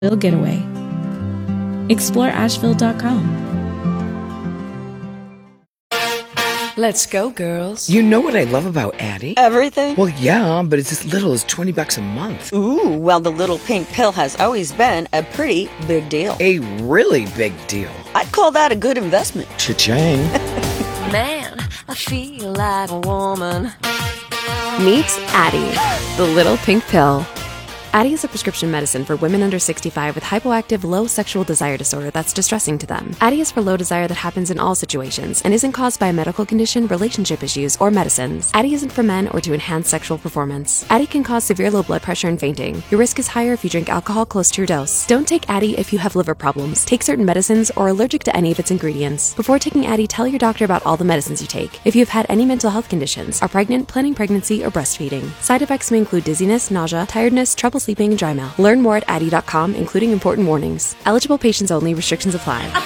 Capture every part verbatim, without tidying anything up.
getaway. Explore Asheville dot com. Let's go, girls. You know what I love about Addie? Everything? Well, yeah, but it's as little as twenty bucks a month. Ooh, well, the little pink pill has always been a pretty big deal. A really big deal. I'd call that a good investment. Cha-ching. Man, I feel like a woman. Meet Addie, the little pink pill. Addie is a prescription medicine for women under sixty-five with hypoactive low sexual desire disorder that's distressing to them. Addie is for low desire that happens in all situations and isn't caused by a medical condition, relationship issues, or medicines. Addie isn't for men or to enhance sexual performance. Addie can cause severe low blood pressure and fainting. Your risk is higher if you drink alcohol close to your dose. Don't take Addie if you have liver problems, take certain medicines, or are allergic to any of its ingredients. Before taking Addie, tell your doctor about all the medicines you take. If you have had any mental health conditions, are pregnant, planning pregnancy, or breastfeeding. Side effects may include dizziness, nausea, tiredness, trouble sleeping, and dry mouth. Learn more at addie dot com, including important warnings. Eligible patients only. Restrictions apply. I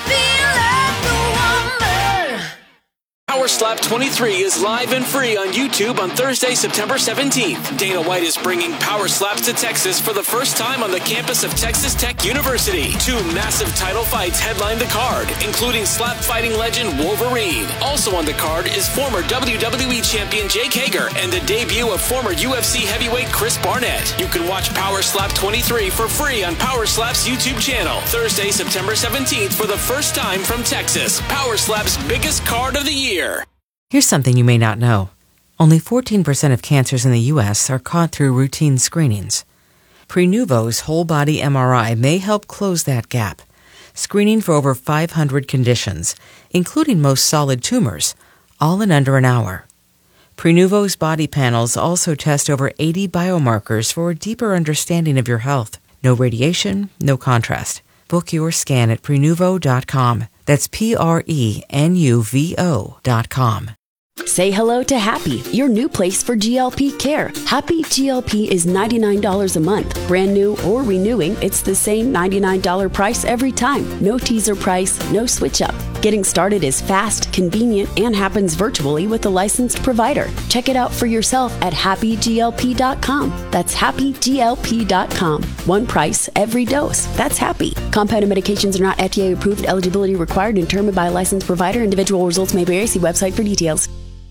feel like a woman. Power Slap twenty-three is live and free on YouTube on Thursday, September seventeenth. Dana White is bringing Power Slaps to Texas for the first time on the campus of Texas Tech University. Two massive title fights headline the card, including slap fighting legend Wolverine. Also on the card is former W W E champion Jake Hager and the debut of former U F C heavyweight Chris Barnett. You can watch Power Slap twenty-three for free on Power Slap's YouTube channel. Thursday, September seventeenth for the first time from Texas. Power Slap's biggest card of the year. Here's something you may not know. Only fourteen percent of cancers in the U S are caught through routine screenings. Prenuvo's whole-body M R I may help close that gap, screening for over five hundred conditions, including most solid tumors, all in under an hour. Prenuvo's body panels also test over eighty biomarkers for a deeper understanding of your health. No radiation, no contrast. Book your scan at prenuvo dot com. That's P R E N U V O dot com. Say hello to Happy, your new place for G L P care. Happy G L P is ninety-nine dollars a month. Brand new or renewing, it's the same ninety-nine dollars price every time. No teaser price, no switch up. Getting started is fast, convenient, and happens virtually with a licensed provider. Check it out for yourself at happy G L P dot com. That's happy G L P dot com. One price, every dose. That's Happy. Compounded medications are not F D A approved. Eligibility required and determined by a licensed provider. Individual results may vary. See website for details.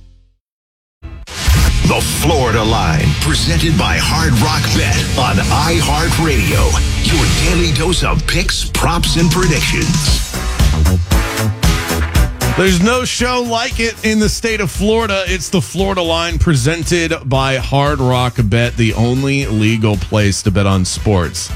The Florida Line, presented by Hard Rock Bet on iHeartRadio. Your daily dose of picks, props, and predictions. There's no show like it in the state of Florida. It's the Florida Line, presented by Hard Rock Bet, the only legal place to bet on sports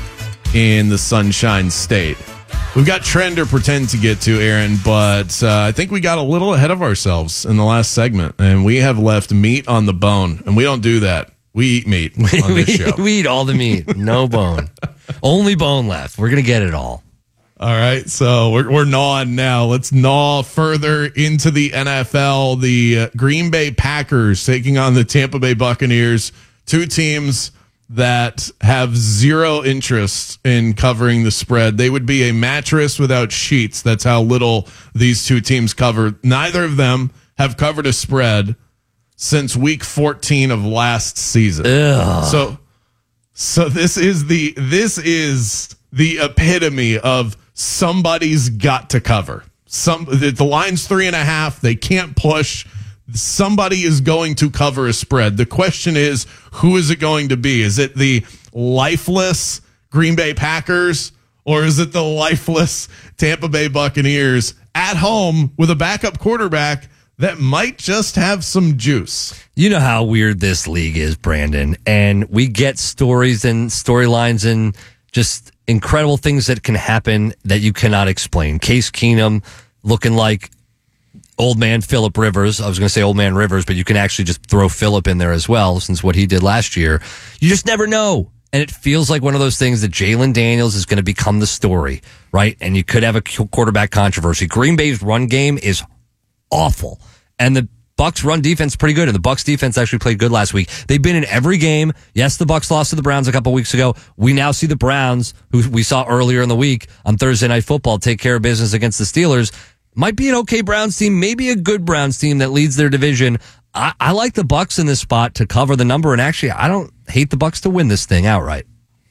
in the Sunshine State. We've got Trend or Pretend to get to, Aaron, but uh, I think we got a little ahead of ourselves in the last segment, and we have left meat on the bone, and we don't do that. We eat meat on this show. We eat all the meat, no bone. Only bone left. We're going to get it all. All right, so we're, we're gnawing now. Let's gnaw further into the N F L. The uh, Green Bay Packers taking on the Tampa Bay Buccaneers, two teams that have zero interest in covering the spread. They would be a mattress without sheets. That's how little these two teams cover. Neither of them have covered a spread since week fourteen of last season. Ugh. So, so this is the this is the epitome of somebody's got to cover. Some the, the line's three and a half. They can't push. Somebody is going to cover a spread. The question is, who is it going to be? Is it the lifeless Green Bay Packers, or is it the lifeless Tampa Bay Buccaneers at home with a backup quarterback that might just have some juice? You know how weird this league is, Brandon, and we get stories and storylines and just incredible things that can happen that you cannot explain. Case Keenum looking like old man Phillip Rivers. I was going to say old man Rivers, but you can actually just throw Phillip in there as well, since what he did last year. You just never know. And it feels like one of those things that Jalen Daniels is going to become the story, right? And you could have a quarterback controversy. Green Bay's run game is awful. And the Bucs run defense is pretty good. And the Bucs defense actually played good last week. They've been in every game. Yes, the Bucs lost to the Browns a couple weeks ago. We now see the Browns, who we saw earlier in the week on Thursday Night Football, take care of business against the Steelers. Might be an okay Browns team, maybe a good Browns team that leads their division. I, I like the Bucs in this spot to cover the number, and actually, I don't hate the Bucs to win this thing outright.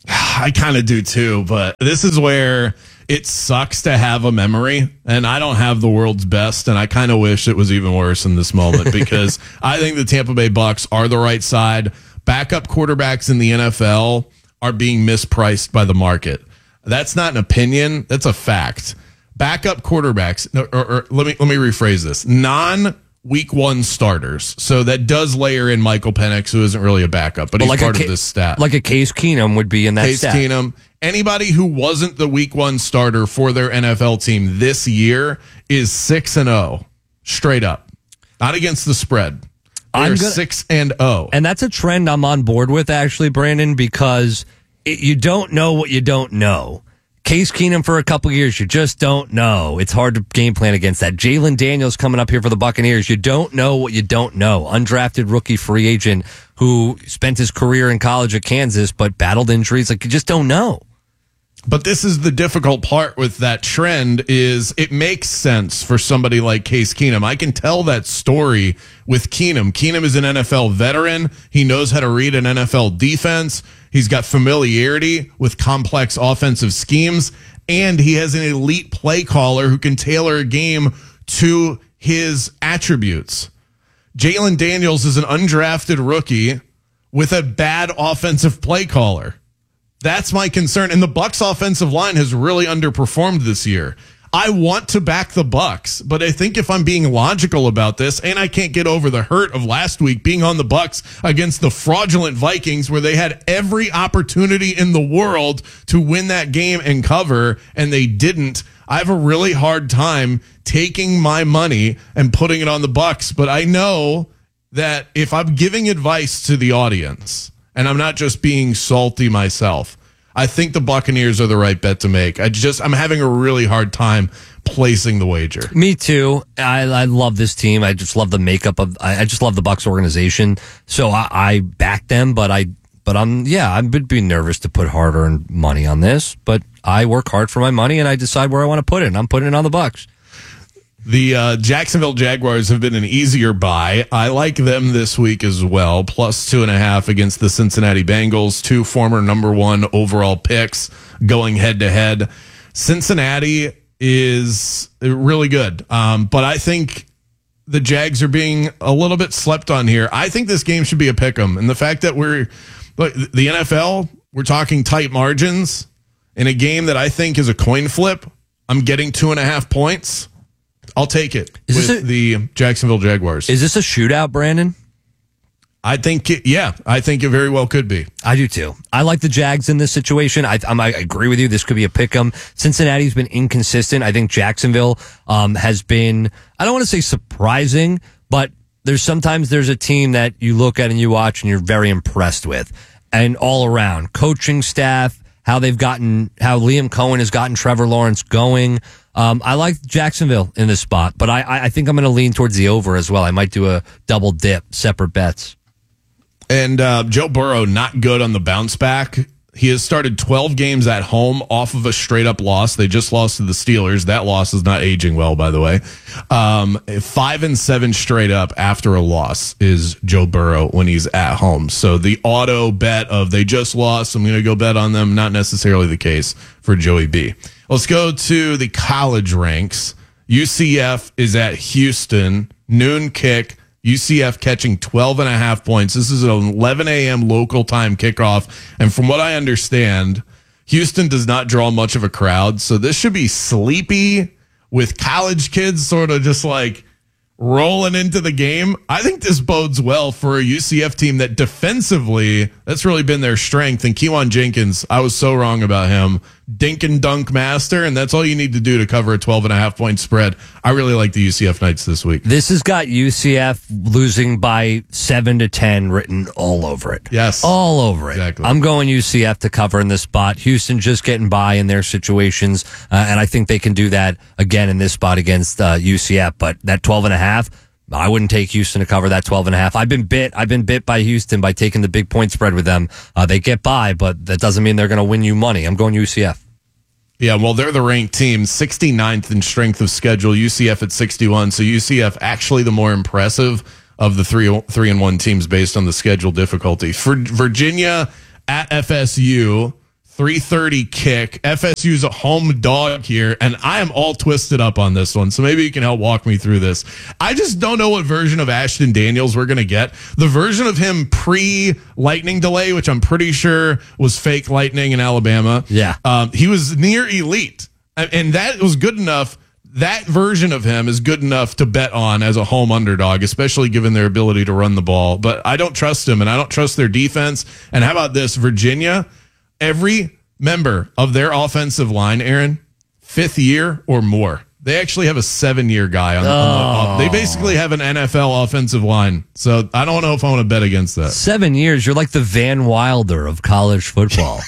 I kind of do too, but this is where it sucks to have a memory, and I don't have the world's best, and I kind of wish it was even worse in this moment because I think the Tampa Bay Bucks are the right side. Backup quarterbacks in the N F L are being mispriced by the market. That's not an opinion. That's a fact. Backup quarterbacks, or, or, or let me let me rephrase this. Non-week one starters. So that does layer in Michael Penix, who isn't really a backup, but, but he's like part a, of this stat. Like a Case Keenum would be in that Case stat. Keenum. Anybody who wasn't the week one starter for their N F L team this year is six and zero, straight up, not against the spread. They're gonna, six and zero, and that's a trend I'm on board with, actually, Brandon, because it, you don't know what you don't know. Case Keenum for a couple years, you just don't know. It's hard to game plan against that. Jalen Daniels coming up here for the Buccaneers. You don't know what you don't know. Undrafted rookie free agent who spent his career in college at Kansas but battled injuries. Like, you just don't know. But this is the difficult part with that trend is it makes sense for somebody like Case Keenum. I can tell that story with Keenum. Keenum is an N F L veteran. He knows how to read an N F L defense. He's got familiarity with complex offensive schemes, and he has an elite play caller who can tailor a game to his attributes. Jalen Daniels is an undrafted rookie with a bad offensive play caller. That's my concern. And the Bucs offensive line has really underperformed this year. I want to back the Bucs, but I think if I'm being logical about this, and I can't get over the hurt of last week being on the Bucs against the fraudulent Vikings where they had every opportunity in the world to win that game and cover, and they didn't. I have a really hard time taking my money and putting it on the Bucs, but I know that if I'm giving advice to the audience, and I'm not just being salty myself, I think the Buccaneers are the right bet to make. I just, I'm having a really hard time placing the wager. Me too. I, I love this team. I just love the makeup of, I, I just love the Bucs organization. So I, I back them, but I, but I'm, yeah, I would be nervous to put hard earned money on this, but I work hard for my money and I decide where I want to put it. And I'm putting it on the Bucs. The uh, Jacksonville Jaguars have been an easier buy. I like them this week as well. Plus two and a half against the Cincinnati Bengals. Two former number one overall picks going head to head. Cincinnati is really good. Um, but I think the Jags are being a little bit slept on here. I think this game should be a pick 'em. And the fact that we're, look, the N F L, we're talking tight margins in a game that I think is a coin flip. I'm getting two and a half points. I'll take it is with this a, the Jacksonville Jaguars. Is this a shootout, Brandon? I think, it, yeah, I think it very well could be. I do too. I like the Jags in this situation. I, I'm, I agree with you. This could be a pick 'em. Cincinnati's been inconsistent. I think Jacksonville um, has been, I don't want to say surprising, but there's sometimes there's a team that you look at and you watch and you're very impressed with. And all around, coaching staff, how they've gotten, how Liam Cohen has gotten Trevor Lawrence going. Um, I like Jacksonville in this spot, but I, I think I'm going to lean towards the over as well. I might do a double dip, separate bets. And uh, Joe Burrow, not good on the bounce back. He has started twelve games at home off of a straight up loss. They just lost to the Steelers. That loss is not aging well, by the way. Um, five and seven straight up after a loss is Joe Burrow when he's at home. So the auto bet of they just lost, I'm going to go bet on them, not necessarily the case for Joey B. Let's go to the college ranks. U C F is at Houston, noon kick. U C F catching twelve and a half points. This is an eleven a.m. local time kickoff. And from what I understand, Houston does not draw much of a crowd. So this should be sleepy with college kids sort of just like rolling into the game. I think this bodes well for a U C F team that defensively, that's really been their strength. And Keewan Jenkins, I was so wrong about him. Dink and dunk master, and that's all you need to do to cover a twelve and a half point spread. I really like the U C F Knights this week. This has got U C F losing by seven to ten written all over it. Yes. All over it. Exactly. I'm going U C F to cover in this spot. Houston just getting by in their situations, uh, and I think they can do that again in this spot against uh, U C F. But that twelve and a half, I wouldn't take Houston to cover that twelve and a half. I've been bit. I've been bit by Houston by taking the big point spread with them. Uh, they get by, but that doesn't mean they're going to win you money. I'm going U C F. Yeah, well, they're the ranked team, sixty-ninth in strength of schedule, U C F at sixty-one. So U C F actually the more impressive of the three, three and one teams based on the schedule difficulty. For Virginia at F S U, three thirty kick. F S U's a home dog here, and I am all twisted up on this one, so maybe you can help walk me through this. I just don't know what version of Ashton Daniels we're going to get. The version of him pre-lightning delay, which I'm pretty sure was fake lightning in Alabama. Yeah. Um, he was near elite, and that was good enough. That version of him is good enough to bet on as a home underdog, especially given their ability to run the ball. But I don't trust him, and I don't trust their defense. And how about this? Virginia, every member of their offensive line, Aaron, fifth year or more. They actually have a seven-year guy on the, oh. on the. They basically have an N F L offensive line. So I don't know if I want to bet against that. Seven years, you're like the Van Wilder of college football.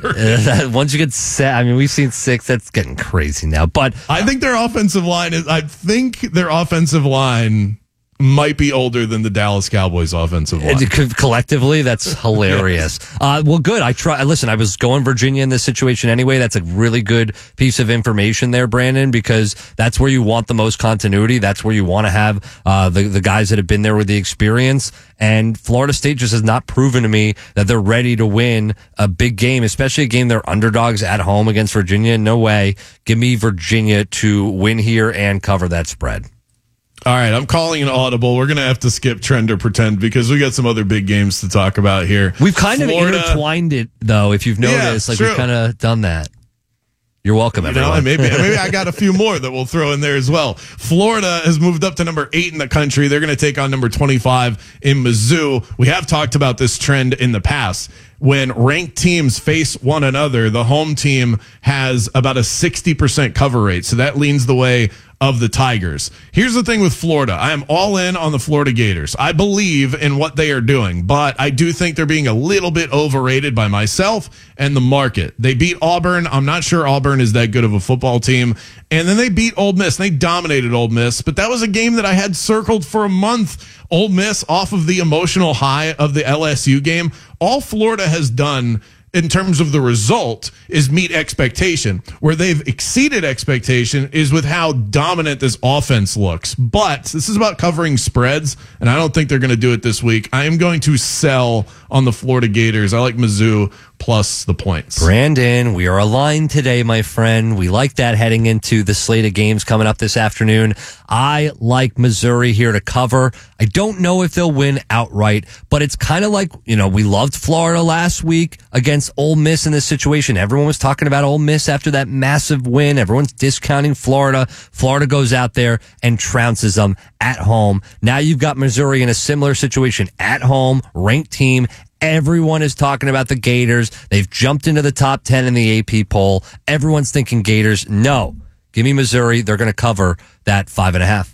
Once you get set, I mean, we've seen six. That's getting crazy now. But I think their offensive line is. I think their offensive line might be older than the Dallas Cowboys offensive line. Collectively, that's hilarious. Yes. Uh, well, good. I try. Listen, I was going Virginia in this situation anyway. That's a really good piece of information there, Brandon, because that's where you want the most continuity. That's where you want to have uh, the, the guys that have been there with the experience. And Florida State just has not proven to me that they're ready to win a big game, especially a game they're underdogs at home against Virginia. No way. Give me Virginia to win here and cover that spread. All right, I'm calling an audible. We're going to have to skip Trend or Pretend because we got some other big games to talk about here. We've kind Florida, of intertwined it, though, if you've noticed. Yeah, like, true. we've kind of done that. You're welcome, you everyone. Know, maybe, maybe I got a few more that we'll throw in there as well. Florida has moved up to number eight in the country. They're going to take on number twenty-five in Mizzou. We have talked about this trend in the past. When ranked teams face one another, the home team has about a sixty percent cover rate. So that leans the way of the Tigers. Here's the thing with Florida. I am all in on the Florida Gators. I believe in what they are doing, but I do think they're being a little bit overrated by myself and the market. They beat Auburn. I'm not sure Auburn is that good of a football team. And then they beat Ole Miss. They dominated Ole Miss, but that was a game that I had circled for a month. Ole Miss off of the emotional high of the L S U game. All Florida has done in terms of the result is meet expectation. Where they've exceeded expectation is with how dominant this offense looks. But this is about covering spreads, and I don't think they're going to do it this week. I am going to sell on the Florida Gators. I like Mizzou plus the points. Brandon, we are aligned today, my friend. We like that heading into the slate of games coming up this afternoon. I like Missouri here to cover. I don't know if they'll win outright, but it's kind of like, you know, we loved Florida last week against Ole Miss in this situation. Everyone was talking about Ole Miss after that massive win. Everyone's discounting Florida. Florida goes out there and trounces them at home. Now you've got Missouri in a similar situation at home, ranked team. Everyone is talking about the Gators. They've jumped into the top ten in the A P poll. Everyone's thinking Gators. No. Give me Missouri. They're going to cover that five and a half.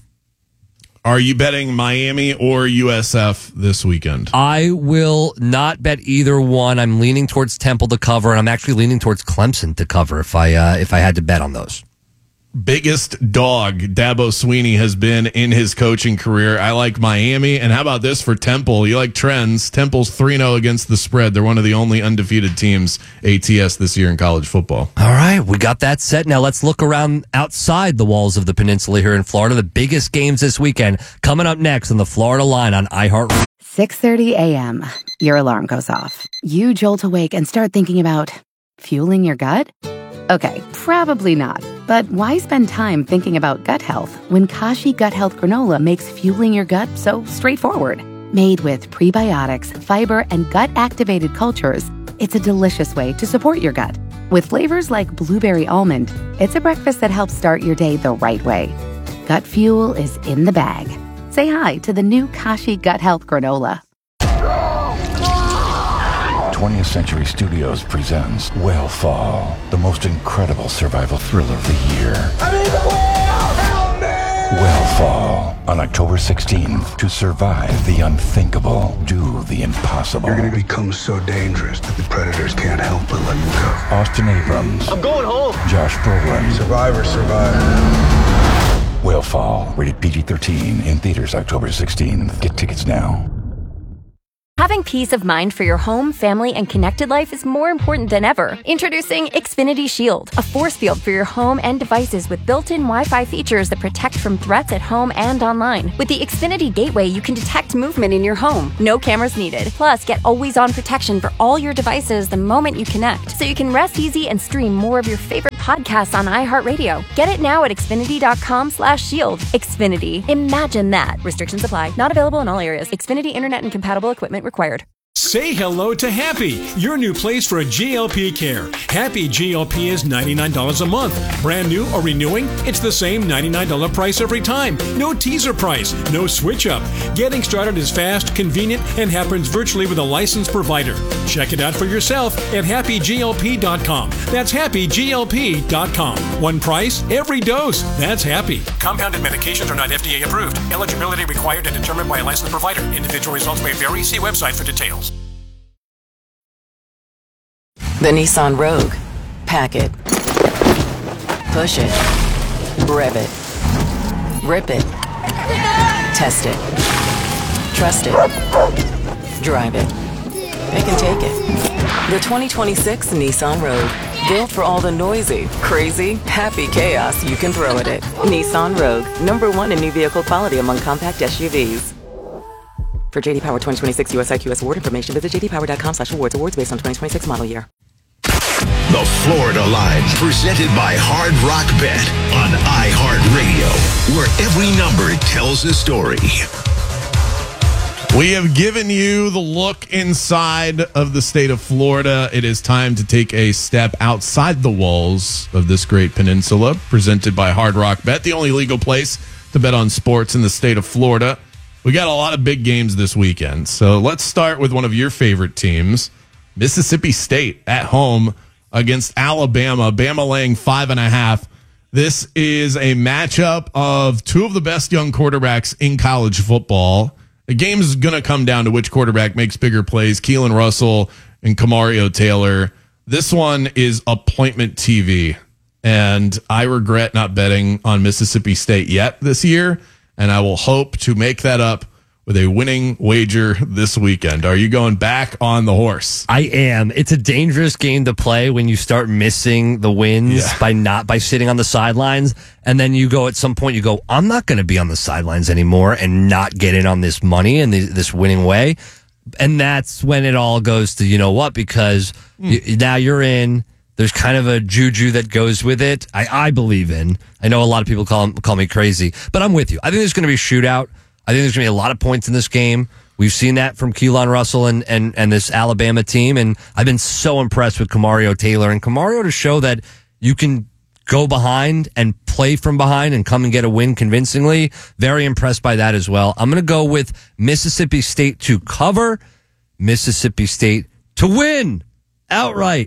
Are you betting Miami or U S F this weekend? I will not bet either one. I'm leaning towards Temple to cover, and I'm actually leaning towards Clemson to cover if I uh, if I had to bet on those. Biggest dog Dabo Swinney has been in his coaching career. I like Miami. And how about this for Temple? You like trends. Temple's three and oh against the spread. They're one of the only undefeated teams A T S this year in college football. All right, we got that set. Now let's look around outside the walls of the peninsula here in Florida. The biggest games this weekend coming up next on the Florida Line on iHeart. six thirty a.m. Your alarm goes off. You jolt awake and start thinking about fueling your gut? Okay, probably not. But why spend time thinking about gut health when Kashi Gut Health Granola makes fueling your gut so straightforward? Made with prebiotics, fiber, and gut-activated cultures, it's a delicious way to support your gut. With flavors like blueberry almond, it's a breakfast that helps start your day the right way. Gut fuel is in the bag. Say hi to the new Kashi Gut Health Granola. twentieth Century Studios presents Whale the most incredible survival thriller of the year. I'm in the whale! Help me! Whale on October sixteenth. To survive the unthinkable, do the impossible. You're going to become so dangerous that the predators can't help but let you go. Austin Abrams. I'm going home. Josh Brolin. Survivor, survivor. Whale rated P G thirteen in theaters October sixteenth. Get tickets now. Having peace of mind for your home, family, and connected life is more important than ever. Introducing Xfinity Shield, a force field for your home and devices with built-in Wi-Fi features that protect from threats at home and online. With the Xfinity Gateway, you can detect movement in your home. No cameras needed. Plus, get always-on protection for all your devices the moment you connect, so you can rest easy and stream more of your favorite podcasts on iHeartRadio. Get it now at Xfinity.com slash shield. Xfinity. Imagine that. Restrictions apply. Not available in all areas. Xfinity Internet and compatible equipment required. Say hello to Happy, your new place for G L P care. Happy G L P is ninety-nine dollars a month. Brand new or renewing, it's the same ninety-nine dollars price every time. No teaser price, no switch up. Getting started is fast, convenient, and happens virtually with a licensed provider. Check it out for yourself at happy G L P dot com. That's happy G L P dot com. One price, every dose. That's Happy. Compounded medications are not F D A approved. Eligibility required and determined by a licensed provider. Individual results may vary. See website for details. The Nissan Rogue. Pack it. Push it. Rev it. Rip it. Test it. Trust it. Drive it. They can take it. The twenty twenty-six Nissan Rogue. Built for all the noisy, crazy, happy chaos you can throw at it. Nissan Rogue. Number one in new vehicle quality among compact S U Vs. For J D Power twenty twenty-six U S I Q S award information, visit j d power dot com slash awards. Awards based on twenty twenty-six model year. The Florida Line, presented by Hard Rock Bet on iHeartRadio, where every number tells a story. We have given you the look inside of the state of Florida. It is time to take a step outside the walls of this great peninsula, presented by Hard Rock Bet, the only legal place to bet on sports in the state of Florida. We got a lot of big games this weekend, so let's start with one of your favorite teams, Mississippi State at home against Alabama. Bama laying five and a half. This is a matchup of two of the best young quarterbacks in college football. The game is going to come down to which quarterback makes bigger plays, Keelan Russell and Camario Taylor. This one is appointment T V, and I regret not betting on Mississippi State yet this year, and I will hope to make that up with a winning wager this weekend. Are you going back on the horse? I am. It's a dangerous game to play when you start missing the wins yeah. by not by sitting on the sidelines, and then you go at some point you go, I'm not going to be on the sidelines anymore and not get in on this money and this winning way. And that's when it all goes to, you know what, because mm. you, now you're in. There's kind of a juju that goes with it. I, I believe in. I know a lot of people call call me crazy, but I'm with you. I think there's going to be a shootout. I think there's going to be a lot of points in this game. We've seen that from Keelan Russell and, and, and this Alabama team, and I've been so impressed with Camario Taylor. And Camario to show that you can go behind and play from behind and come and get a win convincingly. Very impressed by that as well. I'm going to go with Mississippi State to cover, Mississippi State to win outright.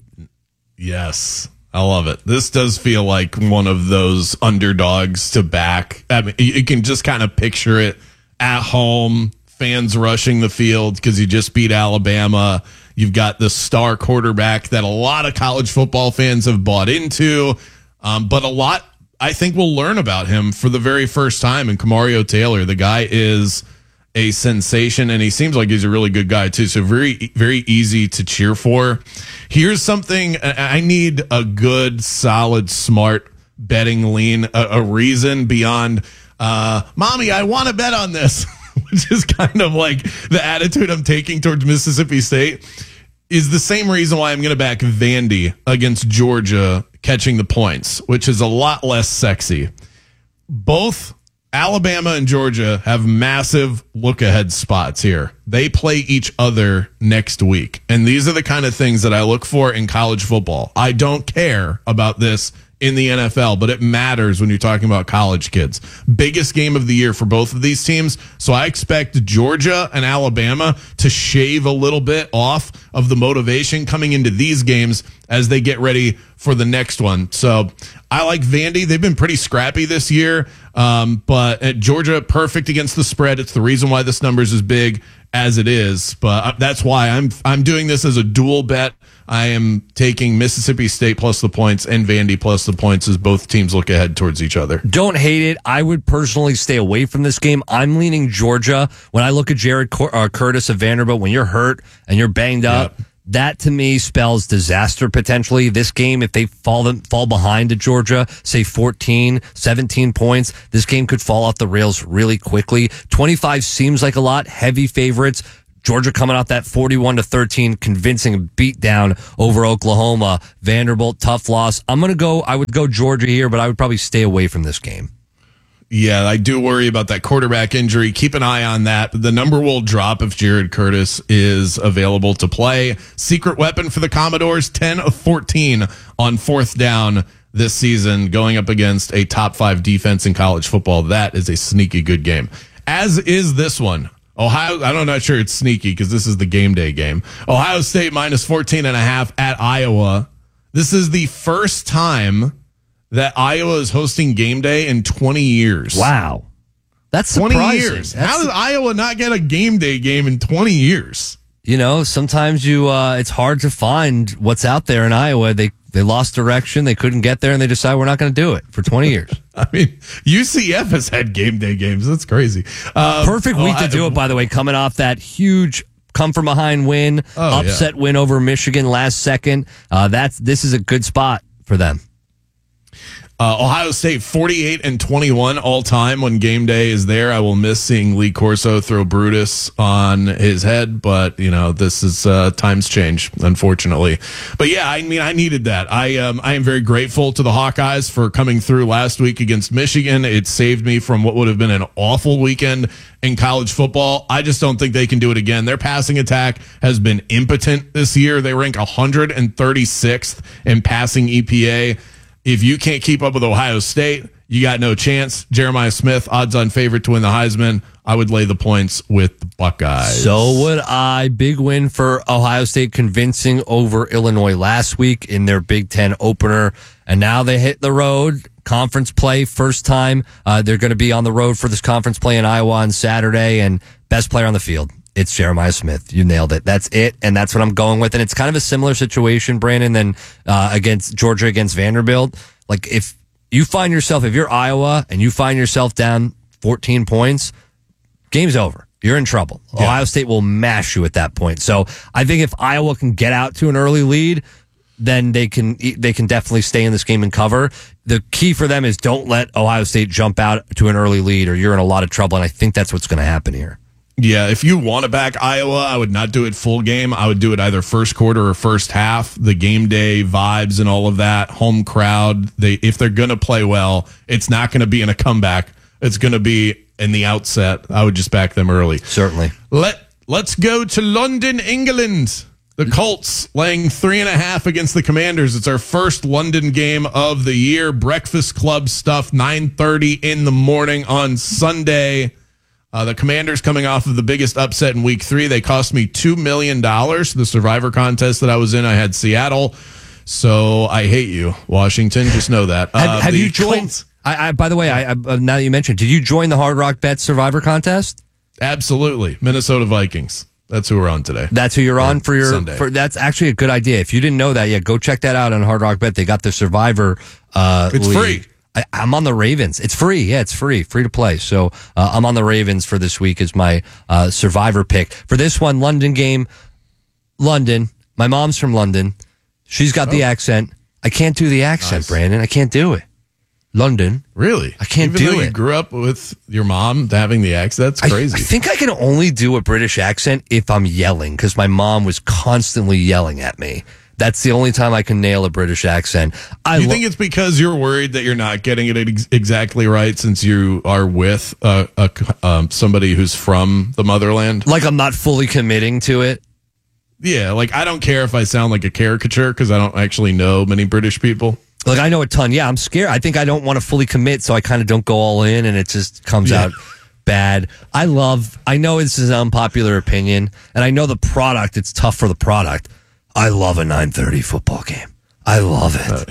Yes. I love it. This does feel like one of those underdogs to back. I mean, you can just kind of picture it at home, fans rushing the field because you just beat Alabama. You've got the star quarterback that a lot of college football fans have bought into, um, but a lot, I think, will learn about him for the very first time. And Camario Taylor, the guy is a sensation, and he seems like he's a really good guy too. So very, very easy to cheer for. Here's something I need: a good, solid, smart betting lean, a, a reason beyond, uh, mommy, I want to bet on this, which is kind of like the attitude I'm taking towards Mississippi State, is the same reason why I'm going to back Vandy against Georgia catching the points, which is a lot less sexy. Both Alabama and Georgia have massive look-ahead spots here. They play each other next week. And these are the kind of things that I look for in college football. I don't care about this in the N F L, but it matters when you're talking about college kids. Biggest game of the year for both of these teams. So I expect Georgia and Alabama to shave a little bit off of the motivation coming into these games as they get ready for the next one. So I like Vandy. They've been pretty scrappy this year, um, but at Georgia, perfect against the spread. It's the reason why this numbers is big. as it is, but that's why I'm I'm doing this as a dual bet. I am taking Mississippi State plus the points and Vandy plus the points as both teams look ahead towards each other. Don't hate it. I would personally stay away from this game. I'm leaning Georgia. When I look at Jared Cur- uh, Curtis of Vanderbilt, when you're hurt and you're banged up, yep. that to me spells disaster potentially. This game, if they fall them, fall behind to Georgia, say fourteen, seventeen points, this game could fall off the rails really quickly. twenty-five seems like a lot. Heavy favorites. Georgia coming off that forty-one to thirteen convincing beatdown over Oklahoma. Vanderbilt, tough loss. I'm going to go, I would go Georgia here, but I would probably stay away from this game. Yeah, I do worry about that quarterback injury. Keep an eye on that. The number will drop if Jared Curtis is available to play. Secret weapon for the Commodores, ten of fourteen on fourth down this season, going up against a top five defense in college football. That is a sneaky good game, as is this one. Ohio, I'm not sure it's sneaky because this is the game day game. Ohio State minus fourteen and a half at Iowa. This is the first time that Iowa is hosting game day in twenty years. Wow. That's surprising. twenty years. That's How does Iowa not get a game day game in twenty years? You know, sometimes you uh, it's hard to find what's out there in Iowa. They they lost direction. They couldn't get there, and they decided we're not going to do it for twenty years. I mean, U C F has had game day games. That's crazy. Uh, Perfect week oh, to do I, it, by the way, coming off that huge come from behind win, oh, upset yeah. win over Michigan last second. Uh, that's this is a good spot for them. Uh, Ohio State forty-eight and twenty-one all time when game day is there. I will miss seeing Lee Corso throw Brutus on his head, but you know, this is uh, times change, unfortunately. But yeah, I mean, I needed that. I um, I am very grateful to the Hawkeyes for coming through last week against Michigan. It saved me from what would have been an awful weekend in college football. I just don't think they can do it again. Their passing attack has been impotent this year. They rank one hundred thirty-sixth in passing E P A. If you can't keep up with Ohio State, you got no chance. Jeremiah Smith, odds-on favorite to win the Heisman. I would lay the points with the Buckeyes. So would I. Big win for Ohio State, convincing over Illinois last week in their Big Ten opener. And now they hit the road. Conference play, first time. Uh, they're going to be on the road for this conference play in Iowa on Saturday. And best player on the field, it's Jeremiah Smith. You nailed it. That's it, and that's what I'm going with. And it's kind of a similar situation, Brandon, than uh, against Georgia against Vanderbilt. Like, if you find yourself, if you're Iowa and you find yourself down fourteen points, game's over. You're in trouble. Yeah. Ohio State will mash you at that point. So I think if Iowa can get out to an early lead, then they can they can definitely stay in this game and cover. The key for them is don't let Ohio State jump out to an early lead, or you're in a lot of trouble, and I think that's what's going to happen here. Yeah, if you want to back Iowa, I would not do it full game. I would do it either first quarter or first half. The game day vibes and all of that, home crowd. They if they're going to play well, it's not going to be in a comeback. It's going to be in the outset. I would just back them early. Certainly. Let Let's go to London, England. The Colts laying three and a half against the Commanders. It's our first London game of the year. Breakfast Club stuff, nine thirty in the morning on Sunday. Uh, the Commanders coming off of the biggest upset in week three. They cost me two million dollars. The Survivor contest that I was in, I had Seattle. So I hate you, Washington. Just know that. Have, uh, have you joined? Colts, I, I, by the way, I, I, now that you mentioned, did you join the Hard Rock Bet Survivor contest? Absolutely. Minnesota Vikings. That's who we're on today. That's who you're on for your. Sunday. For, that's actually a good idea. If you didn't know that yet, go check that out on Hard Rock Bet. They got the Survivor. Uh, it's league. free. I, I'm on the Ravens. It's free. Yeah, it's free. Free to play. So uh, I'm on the Ravens for this week as my uh, Survivor pick. For this one, London game, London. My mom's from London. She's got oh. the accent. I can't do the accent, nice. Brandon. I can't do it. London. Really? I can't Even do though it. You grew up with your mom having the accent? That's crazy. I, I think I can only do a British accent if I'm yelling, because my mom was constantly yelling at me. That's the only time I can nail a British accent. I you lo- think it's because you're worried that you're not getting it ex- exactly right since you are with uh, a, um, somebody who's from the motherland? Like I'm not fully committing to it? Yeah, like I don't care if I sound like a caricature because I don't actually know many British people. Like I know a ton. Yeah, I'm scared. I think I don't want to fully commit, so I kind of don't go all in, and it just comes Yeah. out bad. I love, I know this is an unpopular opinion, and I know the product, it's tough for the product. I love a nine thirty football game. I love it. Uh, yeah.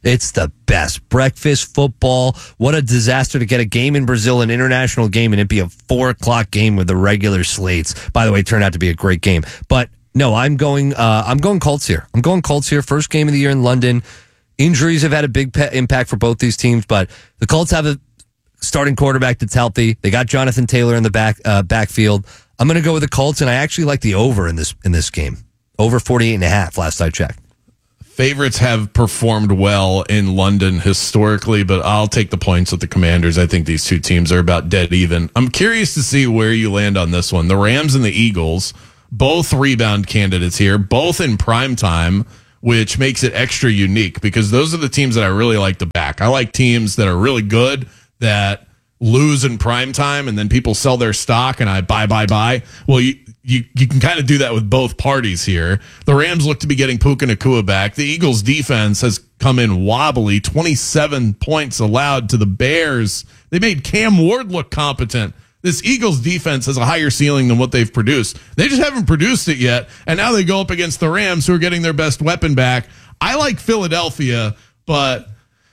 It's the best. Breakfast football. What a disaster to get a game in Brazil, an international game, and it'd be a four o'clock game with the regular slates. By the way, it turned out to be a great game. But no, I'm going, uh, I'm going Colts here. I'm going Colts here. First game of the year in London. Injuries have had a big pe- impact for both these teams, but the Colts have a starting quarterback that's healthy. They got Jonathan Taylor in the back, uh, backfield. I'm going to go with the Colts, and I actually like the over in this, in this game. Over forty-eight and a half last I checked. Favorites have performed well in London historically, but I'll take the points with the Commanders. I think these two teams are about dead even. I'm curious to see where you land on this one. The Rams and the Eagles, both rebound candidates here, both in prime time, which makes it extra unique because those are the teams that I really like to back. I like teams that are really good that lose in prime time and then people sell their stock and I buy, buy, buy. Well, you You you can kind of do that with both parties here. The Rams look to be getting Puka Nacua back. The Eagles' defense has come in wobbly, twenty-seven points allowed to the Bears. They made Cam Ward look competent. This Eagles' defense has a higher ceiling than what they've produced. They just haven't produced it yet, and now they go up against the Rams, who are getting their best weapon back. I like Philadelphia, but,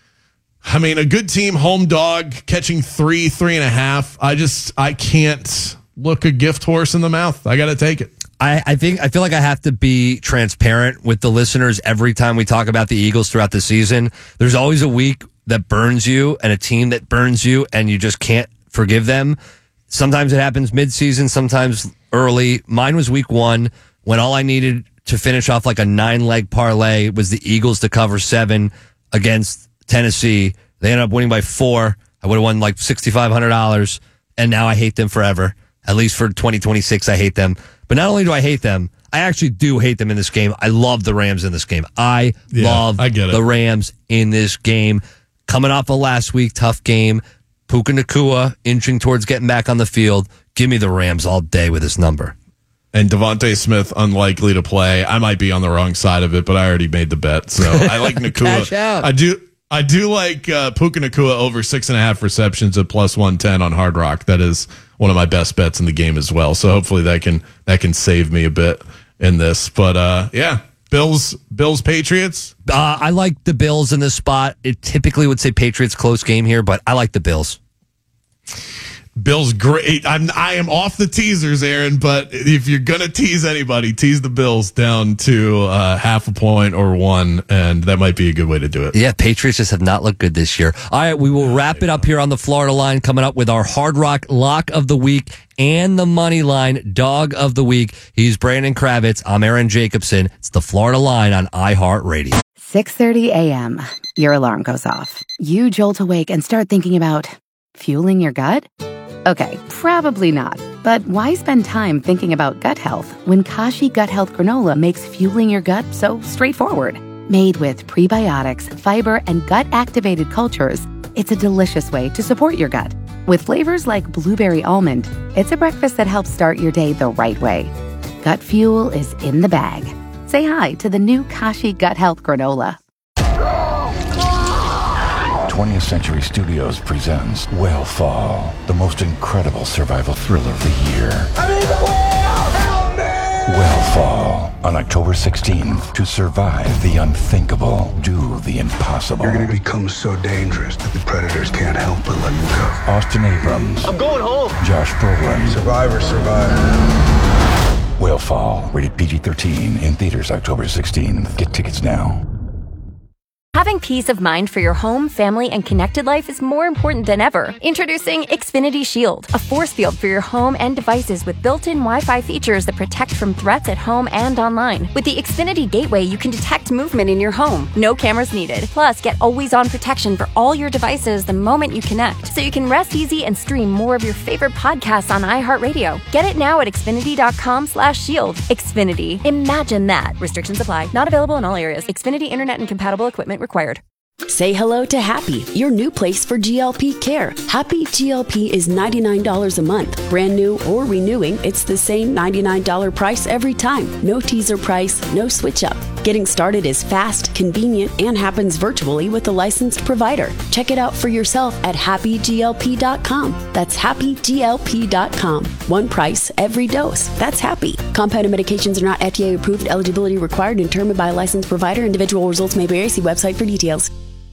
I mean, a good team, home dog, catching three, three and a half. I just, I can't look a gift horse in the mouth. I got to take it. I, I think I feel like I have to be transparent with the listeners every time we talk about the Eagles throughout the season. There's always a week that burns you and a team that burns you and you just can't forgive them. Sometimes it happens mid-season, sometimes early. Mine was week one when all I needed to finish off like a nine-leg parlay was the Eagles to cover seven against Tennessee. They ended up winning by four. I would have won like six thousand five hundred dollars, and now I hate them forever. At least for twenty twenty-six, I hate them. But not only do I hate them, I actually do hate them in this game. I love the Rams in this game. I yeah, love I get it. the Rams in this game. Coming off of last week, tough game. Puka Nacua inching towards getting back on the field. Give me the Rams all day with this number. And Devontae Smith, unlikely to play. I might be on the wrong side of it, but I already made the bet. So I like Nacua. Cash out. I do. I do like uh, Puka Nacua over six and a half receptions at plus one ten on Hard Rock. That is one of my best bets in the game as well. So hopefully that can that can save me a bit in this. But uh, yeah, Bills, Bills, Patriots. Uh, I like the Bills in this spot. It typically would say Patriots close game here, but I like the Bills. Bills great. I'm I am off the teasers, Aaron. But if you're gonna tease anybody, tease the Bills down to uh, half a point or one, and that might be a good way to do it. Yeah, Patriots just have not looked good this year. All right, we will wrap it up here on the Florida Line, coming up with our Hard Rock Lock of the Week and the Money Line Dog of the Week. He's Brandon Kravitz. I'm Aaron Jacobson. It's the Florida Line on iHeartRadio. six thirty a.m. Your alarm goes off. You jolt awake and start thinking about fueling your gut? Okay, probably not. But why spend time thinking about gut health when Kashi Gut Health Granola makes fueling your gut so straightforward? Made with prebiotics, fiber, and gut-activated cultures, it's a delicious way to support your gut. With flavors like blueberry almond, it's a breakfast that helps start your day the right way. Gut fuel is in the bag. Say hi to the new Kashi Gut Health Granola. twentieth Century Studios presents Whale the most incredible survival thriller of the year. I'm in the whale! Help me! Whale on October sixteenth. To survive the unthinkable, do the impossible. You're going to become so dangerous that the predators can't help but let you go. Austin Abrams. I'm going home. Josh Brolin. Survivor, survivor. Whale rated P G thirteen, in theaters October sixteenth. Get tickets now. Having peace of mind for your home, family, and connected life is more important than ever. Introducing Xfinity Shield, a force field for your home and devices with built-in Wi-Fi features that protect from threats at home and online. With the Xfinity Gateway, you can detect movement in your home. No cameras needed. Plus, get always-on protection for all your devices the moment you connect, so you can rest easy and stream more of your favorite podcasts on iHeartRadio. Get it now at Xfinity.com slash shield. Xfinity. Imagine that. Restrictions apply. Not available in all areas. Xfinity Internet and compatible equipment required. Say hello to Happy, your new place for G L P care. Happy G L P is ninety-nine dollars a month. Brand new or renewing, it's the same ninety-nine dollars price every time. No teaser price, no switch up. Getting started is fast, convenient, and happens virtually with a licensed provider. Check it out for yourself at happy G L P dot com. That's happy G L P dot com. One price, every dose. That's happy. Compounded medications are not F D A approved. Eligibility required and determined by a licensed provider. Individual results may vary. See website for details.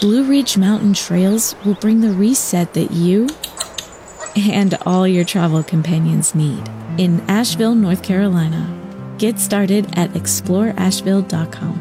Blue Ridge Mountain Trails will bring the reset that you and all your travel companions need in Asheville, North Carolina. Get started at explore asheville dot com.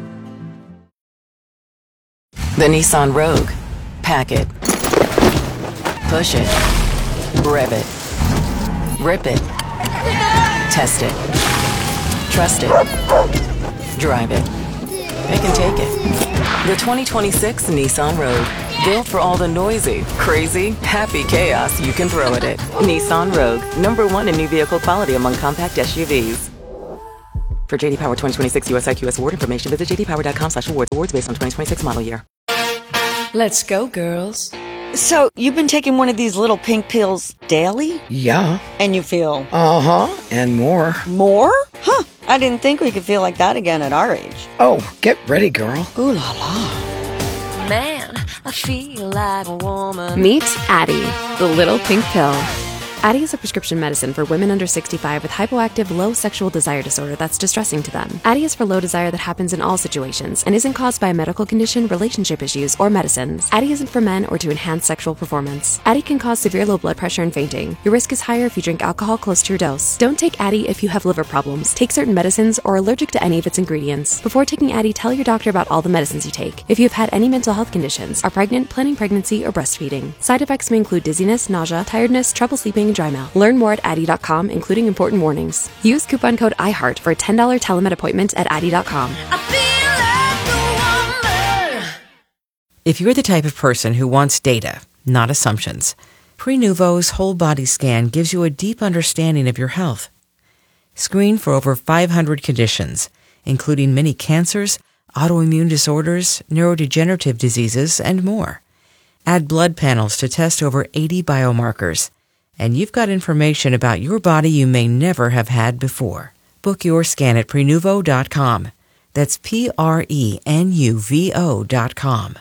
The Nissan Rogue. Pack it. Push it. Rev it. Rip it. Test it. Trust it. Drive it. Pick and take it. The twenty twenty-six Nissan Rogue. Built for all the noisy, crazy, happy chaos you can throw at it. Nissan Rogue. Number one in new vehicle quality among compact S U Vs. For J D Power twenty twenty-six U S I Q S award information, visit j d power dot com slash awards. Awards based on twenty twenty-six model year. Let's go, girls. So, you've been taking one of these little pink pills daily? Yeah. And you feel... Uh-huh, and more. More? Huh. I didn't think we could feel like that again at our age. Oh, get ready, girl. Ooh la la. Man, I feel like a woman. Meet Addie, the little pink pill. Addie is a prescription medicine for women under sixty-five with hypoactive low sexual desire disorder that's distressing to them. Addie is for low desire that happens in all situations and isn't caused by a medical condition, relationship issues, or medicines. Addie isn't for men or to enhance sexual performance. Addie can cause severe low blood pressure and fainting. Your risk is higher if you drink alcohol close to your dose. Don't take Addie if you have liver problems, take certain medicines, or are allergic to any of its ingredients. Before taking Addie, tell your doctor about all the medicines you take. If you've had any mental health conditions, are pregnant, planning pregnancy, or breastfeeding. Side effects may include dizziness, nausea, tiredness, trouble sleeping, and dry mouth. Learn more at Addie dot com, including important warnings. Use coupon code iHeart for a ten dollars telemed appointment at Addie dot com. If you're the type of person who wants data, not assumptions, Prenuvo's whole body scan gives you a deep understanding of your health. Screen for over five hundred conditions, including many cancers, autoimmune disorders, neurodegenerative diseases, and more. Add blood panels to test over eighty biomarkers. And you've got information about your body you may never have had before. Book your scan at Prenuvo dot com. That's P R E N U V O dot com.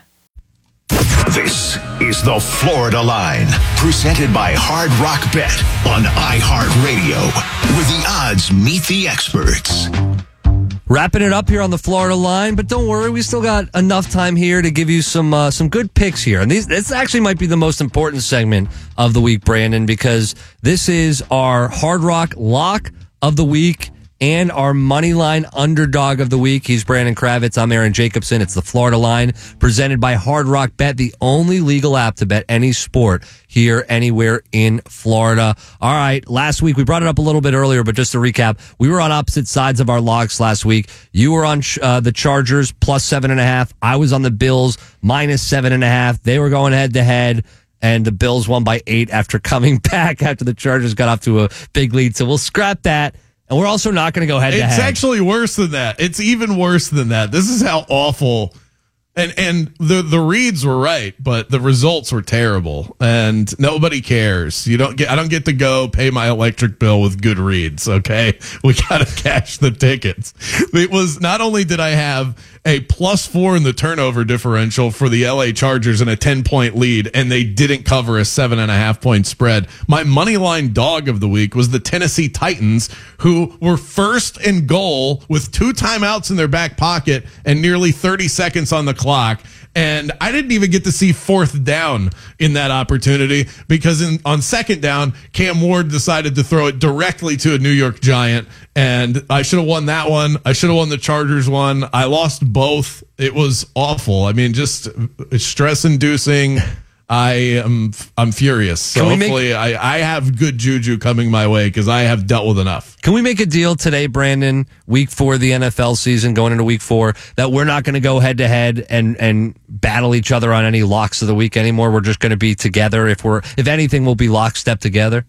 This is the Florida Line, presented by Hard Rock Bet on iHeartRadio, where the odds meet the experts. Wrapping it up here on the Florida Line, but don't worry, we still got enough time here to give you some uh, some good picks here. And these, this actually might be the most important segment of the week, Brandon, because this is our Hard Rock Lock of the Week and our Moneyline Underdog of the Week. He's Brandon Kravitz. I'm Aaron Jacobson. It's the Florida Line, presented by Hard Rock Bet, the only legal app to bet any sport here anywhere in Florida. All right, last week, we brought it up a little bit earlier, but just to recap, we were on opposite sides of our locks last week. You were on uh, the Chargers plus seven and a half. I was on the Bills minus seven and a half. They were going head to head, and the Bills won by eight after coming back after the Chargers got off to a big lead. So we'll scrap that. And we're also not going to go head to head. It's actually worse than that. It's even worse than that. This is how awful. And and the the reads were right, but the results were terrible, and nobody cares. You don't get. I don't get to go pay my electric bill with good reads. Okay, we got to cash the tickets. It was not only did I have a plus four in the turnover differential for the L A Chargers and a ten point lead, and they didn't cover a seven and a half point spread. My money line dog of the week was the Tennessee Titans, who were first and goal with two timeouts in their back pocket and nearly thirty seconds on the clock. And I didn't even get to see fourth down in that opportunity because in, on second down, Cam Ward decided to throw it directly to a New York Giant. And I should have won that one. I should have won the Chargers one. I lost both. It was awful. I mean, just stress inducing. I am I'm furious. So hopefully make, I, I have good juju coming my way because I have dealt with enough. Can we make a deal today, Brandon, week four of the N F L season, going into week four, that we're not going to go head to head and and battle each other on any locks of the week anymore? We're just going to be together. If we're if anything, we'll be lockstep together.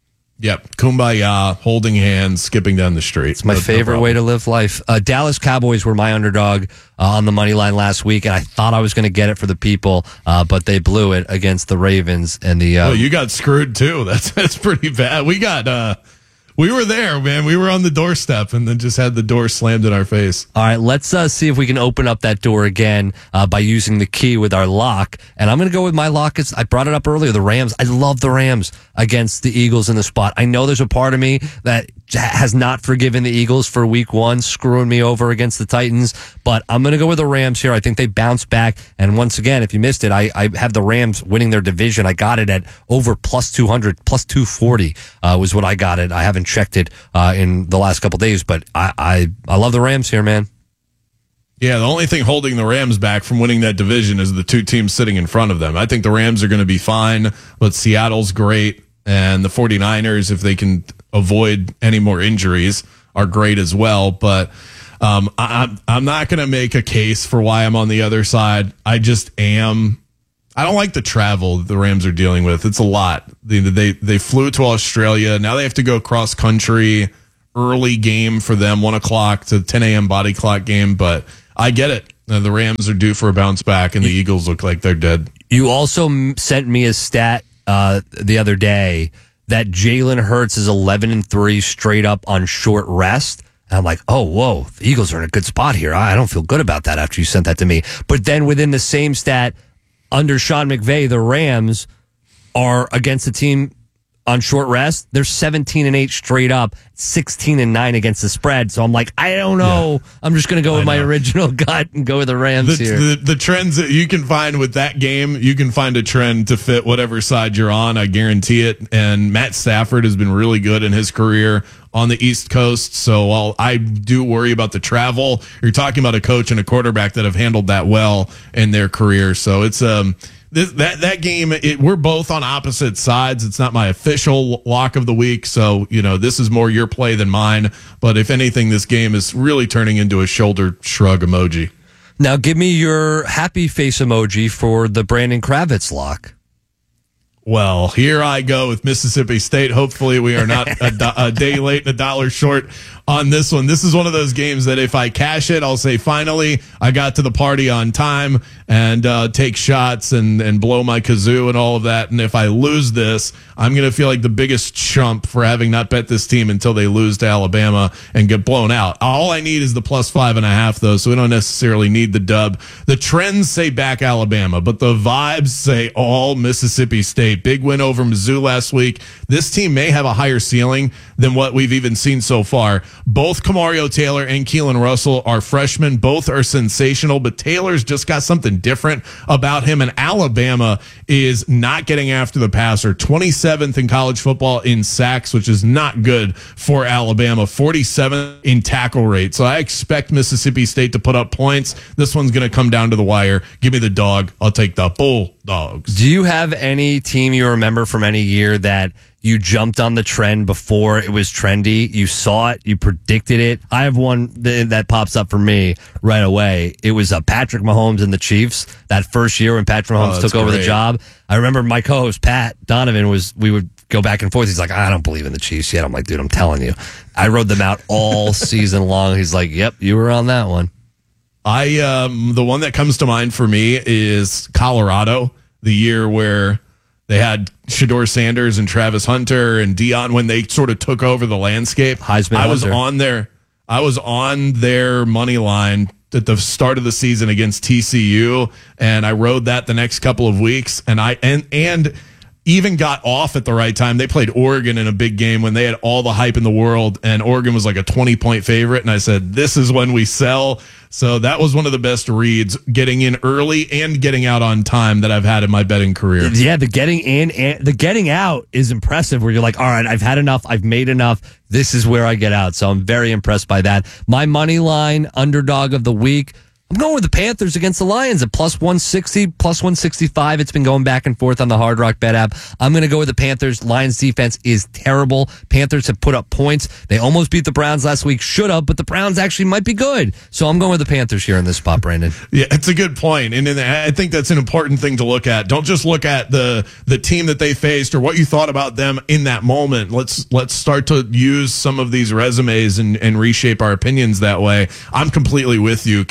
Yep. Kumbaya, holding hands, skipping down the street. It's my no, favorite no way to live life. Uh, Dallas Cowboys were my underdog uh, on the money line last week, and I thought I was going to get it for the people, uh, but they blew it against the Ravens. And the uh, oh, you got screwed too. That's that's pretty bad. We got uh, we were there, man. We were on the doorstep, and then just had the door slammed in our face. All right, let's uh, see if we can open up that door again uh, by using the key with our lock. And I'm going to go with my lock. It's, I brought it up earlier. The Rams. I love the Rams against the Eagles in the spot. I know there's a part of me that has not forgiven the Eagles for week one, screwing me over against the Titans. But I'm going to go with the Rams here. I think they bounce back. And once again, if you missed it, I, I have the Rams winning their division. I got it at over plus two hundred, plus two forty uh, was what I got it. I haven't checked it uh, in the last couple days, but I, I, I love the Rams here, man. Yeah, the only thing holding the Rams back from winning that division is the two teams sitting in front of them. I think the Rams are going to be fine, but Seattle's great, and the 49ers, if they can avoid any more injuries, are great as well. But um, I, I'm I'm not going to make a case for why I'm on the other side. I just am. I don't like the travel the Rams are dealing with. It's a lot. They they, they flew to Australia. Now they have to go cross country. Early game for them, one o'clock to ten a.m. body clock game. But I get it. Uh, the Rams are due for a bounce back, and the Eagles look like they're dead. You also m- sent me a stat uh, the other day that Jalen Hurts is eleven and three straight up on short rest. And I'm like, oh, whoa, the Eagles are in a good spot here. I don't feel good about that after you sent that to me. But then within the same stat, under Sean McVay, the Rams are against the team on short rest. They're seventeen and eight straight up, sixteen and nine against the spread. So I'm like, I don't know. Yeah. I'm just going to go with my original gut and go with the Rams the, here. The, the trends that you can find with that game, you can find a trend to fit whatever side you're on. I guarantee it. And Matt Stafford has been really good in his career on the East Coast. So while I do worry about the travel, you're talking about a coach and a quarterback that have handled that well in their career. So it's um. This, that that game, it, we're both on opposite sides. It's not my official lock of the week, so you know this is more your play than mine. But if anything, this game is really turning into a shoulder shrug emoji. Now, give me your happy face emoji for the Brandon Kravitz lock. Well, here I go with Mississippi State. Hopefully, we are not a, do- a day late and a dollar short on this one. This is one of those games that if I cash it, I'll say, finally, I got to the party on time and uh, take shots and, and blow my kazoo and all of that. And if I lose this, I'm going to feel like the biggest chump for having not bet this team until they lose to Alabama and get blown out. All I need is the plus five and a half, though, so we don't necessarily need the dub. The trends say back Alabama, but the vibes say all Mississippi State. Big win over Mizzou last week. This team may have a higher ceiling than what we've even seen so far. Both Kamario Taylor and Keelan Russell are freshmen. Both are sensational, but Taylor's just got something different about him. And Alabama is not getting after the passer. twenty-seventh in college football in sacks, which is not good for Alabama. forty-seventh in tackle rate. So I expect Mississippi State to put up points. This one's going to come down to the wire. Give me the dog. I'll take the Bulldogs. Do you have any team you remember from any year that you jumped on the trend before it was trendy? You saw it, you predicted it. I have one th- that pops up for me right away. It was uh, Patrick Mahomes and the Chiefs that first year when Patrick Mahomes oh, took over great. the job. I remember my co-host Pat Donovan was we would go back and forth. He's like, I don't believe in the Chiefs yet. I'm like, dude, I'm telling you, I rode them out all season long. He's like, yep, you were on that one. I um, the one that comes to mind for me is Colorado, the year where they had Shedeur Sanders and Travis Hunter and Dion when they sort of took over the landscape. Heisman I was Hunter. on their I was on their money line at the start of the season against T C U, and I rode that the next couple of weeks, and I and and even got off at the right time. They played Oregon in a big game when they had all the hype in the world, and Oregon was like a twenty-point favorite, and I said, this is when we sell. So that was one of the best reads, getting in early and getting out on time that I've had in my betting career. Yeah, the getting in and the getting out is impressive, where you're like, all right, I've had enough. I've made enough. This is where I get out. So I'm very impressed by that. My money line underdog of the week, I'm going with the Panthers against the Lions at plus one sixty, plus one sixty-five. It's been going back and forth on the Hard Rock Bet app. I'm going to go with the Panthers. Lions defense is terrible. Panthers have put up points. They almost beat the Browns last week. Should have, but the Browns actually might be good. So I'm going with the Panthers here in this spot, Brandon. Yeah, it's a good point. And I think that's an important thing to look at. Don't just look at the the team that they faced or what you thought about them in that moment. Let's let's start to use some of these resumes and, and reshape our opinions that way. I'm completely with you. Carolina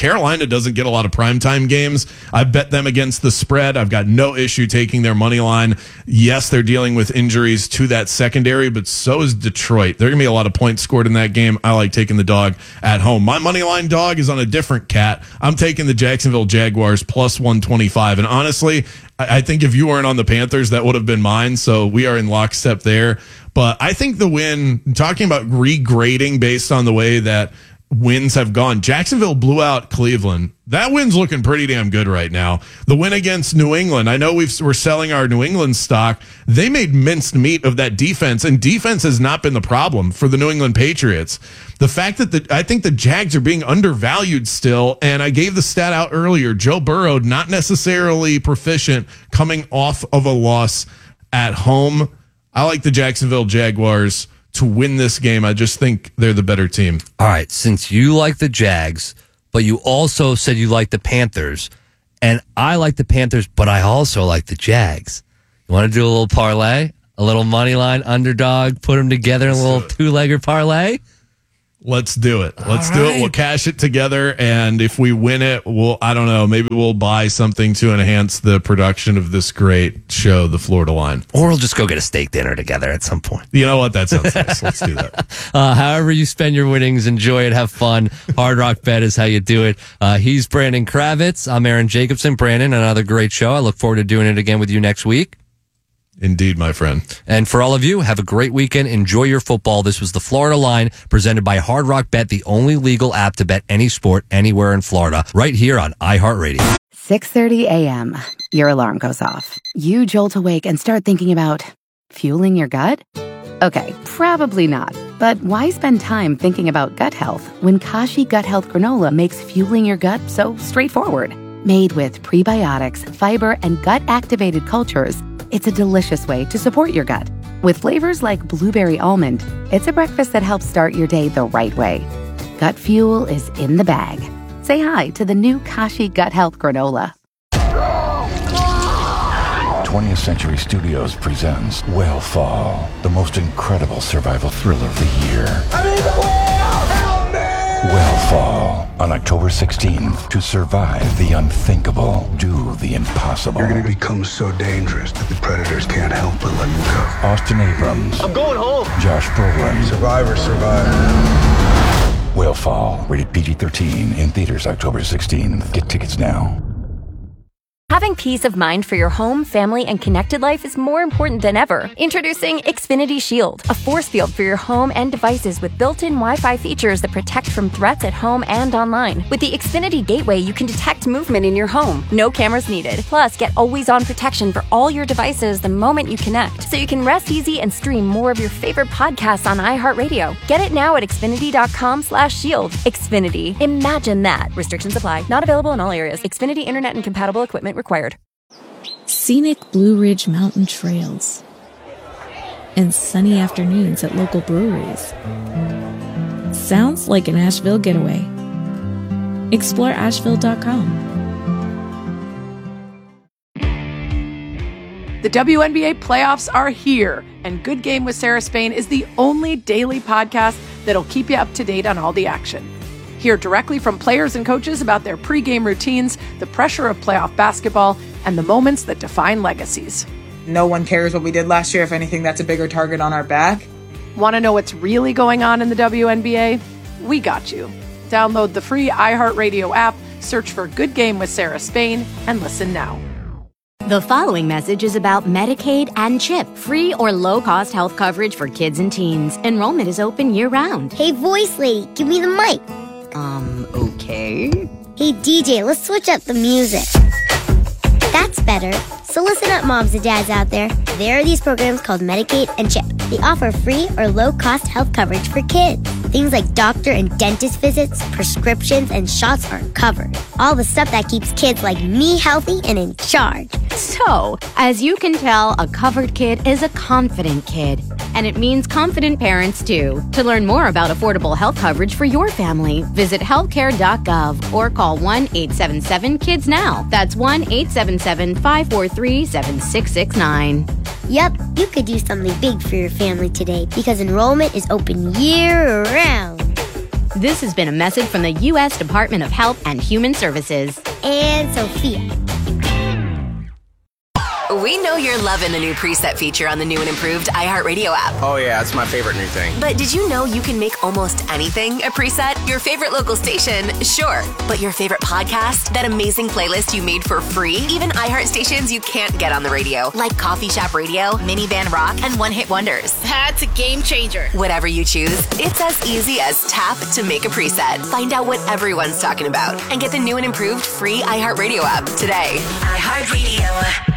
doesn't get a lot of primetime games. I bet them against the spread. I've got no issue taking their money line. Yes, they're dealing with injuries to that secondary, but so is Detroit. There are going to be a lot of points scored in that game. I like taking the dog at home. My money line dog is on a different cat. I'm taking the Jacksonville Jaguars plus one twenty-five. And honestly, I think if you weren't on the Panthers, that would have been mine. So we are in lockstep there. But I think the win, talking about regrading based on the way that wins have gone, Jacksonville blew out Cleveland. That win's looking pretty damn good right now. The win against New England, I know we've, we're selling our New England stock. They made minced meat of that defense, and defense has not been the problem for the New England Patriots. The fact that the, I think the Jags are being undervalued still, and I gave the stat out earlier, Joe Burrow not necessarily proficient coming off of a loss at home. I like the Jacksonville Jaguars to win this game. I just think they're the better team. All right, since you like the Jags, but you also said you like the Panthers, and I like the Panthers, but I also like the Jags. You want to do a little parlay? A little money line underdog, put them together in a little two-legger parlay? Let's do it. Let's All do right. it. We'll cash it together, and if we win it, we'll, I don't know, maybe we'll buy something to enhance the production of this great show, The Florida Line. Or we'll just go get a steak dinner together at some point. You know what? That sounds nice. Let's do that. Uh, however you spend your winnings, enjoy it, have fun. Hard Rock Bet is how you do it. Uh, he's Brandon Kravitz. I'm Aaron Jacobson. Brandon, another great show. I look forward to doing it again with you next week. Indeed, my friend. And for all of you, have a great weekend. Enjoy your football. This was the Florida Line presented by Hard Rock Bet, the only legal app to bet any sport anywhere in Florida, right here on iHeartRadio. six thirty a.m. Your alarm goes off. You jolt awake and start thinking about fueling your gut? Okay, probably not. But why spend time thinking about gut health when Kashi Gut Health Granola makes fueling your gut so straightforward? Made with prebiotics, fiber, and gut-activated cultures, it's a delicious way to support your gut. With flavors like blueberry almond, it's a breakfast that helps start your day the right way. Gut fuel is in the bag. Say hi to the new Kashi Gut Health Granola. twentieth Century Studios presents Whale the most incredible survival thriller of the year. I'm in the whale! Help me! Whale on October sixteenth. To survive the unthinkable, do the impossible. You're gonna become so dangerous that the predators can't help but let you go. Austin Abrams. I'm going home. Josh Brolin. Survivor, survivor. Whale rated P G thirteen in theaters October sixteenth. Get tickets now. Having peace of mind for your home, family, and connected life is more important than ever. Introducing Xfinity Shield, a force field for your home and devices with built-in Wi-Fi features that protect from threats at home and online. With the Xfinity Gateway, you can detect movement in your home. No cameras needed. Plus, get always-on protection for all your devices the moment you connect, so you can rest easy and stream more of your favorite podcasts on iHeartRadio. Get it now at Xfinity.com slash shield. Xfinity. Imagine that. Restrictions apply. Not available in all areas. Xfinity Internet and compatible equipment required. Scenic Blue Ridge Mountain trails and sunny afternoons at local breweries. Sounds like an Asheville getaway. Explore Asheville dot com. The W N B A playoffs are here, and Good Game with Sarah Spain is the only daily podcast that'll keep you up to date on all the action. Hear directly from players and coaches about their pregame routines, the pressure of playoff basketball, and the moments that define legacies. No one cares what we did last year. If anything, that's a bigger target on our back. Want to know what's really going on in the W N B A? We got you. Download the free iHeartRadio app, search for Good Game with Sarah Spain, and listen now. The following message is about Medicaid and CHIP, free or low-cost health coverage for kids and teens. Enrollment is open year-round. Hey, voice lady, give me the mic. Um, okay. Hey, D J, let's switch up the music. That's better. So listen up, moms and dads out there. There are these programs called Medicaid and CHIP. They offer free or low-cost health coverage for kids. Things like doctor and dentist visits, prescriptions, and shots are covered. All the stuff that keeps kids like me healthy and in charge. So, as you can tell, a covered kid is a confident kid. And it means confident parents, too. To learn more about affordable health coverage for your family, visit healthcare dot gov or call one eight seven seven kids now. That's one eight seven seven, five four three, seven six six nine. Yep, you could do something big for your family today because enrollment is open year-round. This has been a message from the U S Department of Health and Human Services. And Sophia. We know you're loving the new preset feature on the new and improved iHeartRadio app. Oh, yeah, it's my favorite new thing. But did you know you can make almost anything a preset? Your favorite local station, sure. But your favorite podcast? That amazing playlist you made for free? Even iHeart stations you can't get on the radio, like Coffee Shop Radio, Minivan Rock, and One Hit Wonders. That's a game changer. Whatever you choose, it's as easy as tap to make a preset. Find out what everyone's talking about and get the new and improved free iHeartRadio app today. iHeartRadio.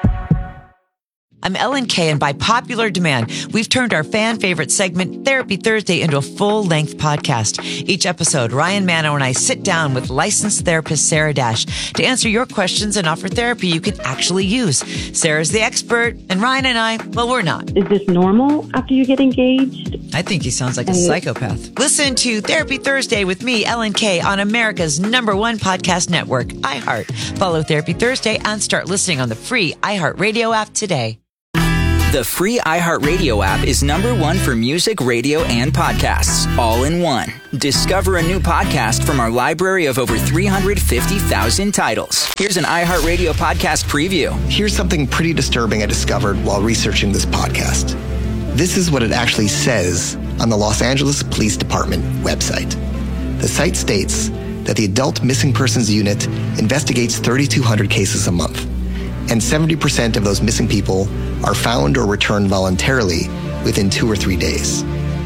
I'm Ellen Kay, and by popular demand, we've turned our fan favorite segment, Therapy Thursday, into a full-length podcast. Each episode, Ryan Mano and I sit down with licensed therapist Sarah Dash to answer your questions and offer therapy you can actually use. Sarah's the expert, and Ryan and I, well, we're not. Is this normal after you get engaged? I think he sounds like a psychopath. Listen to Therapy Thursday with me, Ellen Kay, on America's number one podcast network, iHeart. Follow Therapy Thursday and start listening on the free iHeartRadio app today. The free iHeartRadio app is number one for music, radio, and podcasts, all in one. Discover a new podcast from our library of over three hundred fifty thousand titles. Here's an iHeartRadio podcast preview. Here's something pretty disturbing I discovered while researching this podcast. This is what it actually says on the Los Angeles Police Department website. The site states that the Adult Missing Persons Unit investigates thirty-two hundred cases a month, and seventy percent of those missing people are found or returned voluntarily within two or three days.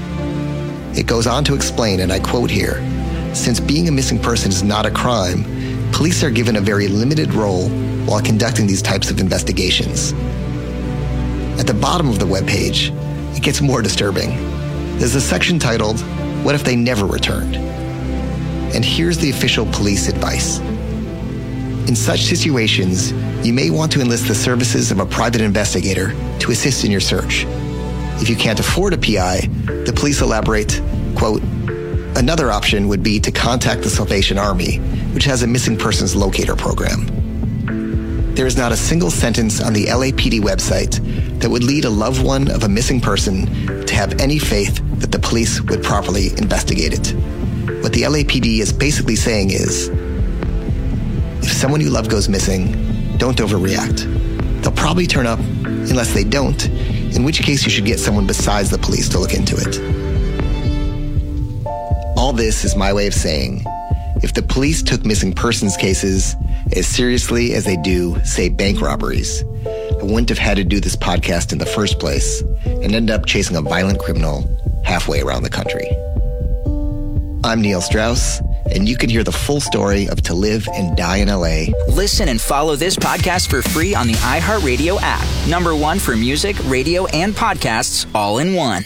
It goes on to explain, and I quote here, "Since being a missing person is not a crime, police are given a very limited role while conducting these types of investigations." At the bottom of the webpage, it gets more disturbing. There's a section titled, "What if they never returned?" And here's the official police advice. In such situations, you may want to enlist the services of a private investigator to assist in your search. If you can't afford a P I, the police elaborate, quote, "Another option would be to contact the Salvation Army, which has a missing persons locator program." There is not a single sentence on the L A P D website that would lead a loved one of a missing person to have any faith that the police would properly investigate it. What the L A P D is basically saying is, if someone you love goes missing, don't overreact. They'll probably turn up unless they don't, in which case you should get someone besides the police to look into it. All this is my way of saying, if the police took missing persons cases as seriously as they do, say, bank robberies, I wouldn't have had to do this podcast in the first place and end up chasing a violent criminal halfway around the country. I'm Neil Strauss, and you can hear the full story of To Live and Die in L A. Listen and follow this podcast for free on the iHeartRadio app. Number one for music, radio, and podcasts, all in one.